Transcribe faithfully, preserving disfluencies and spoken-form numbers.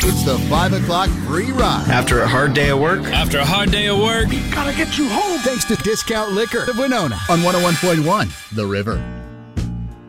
It's the five o'clock free ride. After a hard day of work? After a hard day of work? Gotta get you home. Thanks to Discount Liquor of Winona on one oh one point one The River.